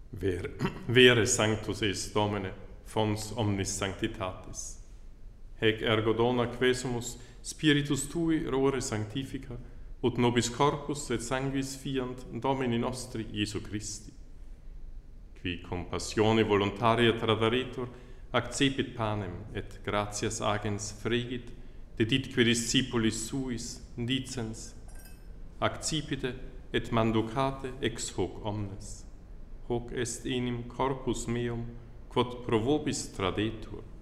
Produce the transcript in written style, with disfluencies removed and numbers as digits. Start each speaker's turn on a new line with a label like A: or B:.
A: Vere sanctus est Domine, fons omnis sanctitatis. Hec ergo dona quesumus Spiritus Tui rore sanctifica, ut nobis corpus et sanguis fiant Domini nostri Iesu Christi. Qui compassione voluntaria tradiretur, accepit panem et gratias agens fregit, deditque discipulis suis, dicens, accipite et manducate ex hoc omnes. Hoc est enim corpus meum, quod pro vobis tradetur.